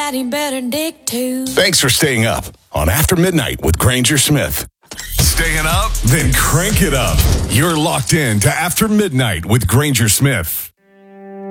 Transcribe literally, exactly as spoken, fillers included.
somebody better dick to. Thanks for staying up on After Midnight with Granger Smith. Staying up? Then crank it up. You're locked in to After Midnight with Granger Smith.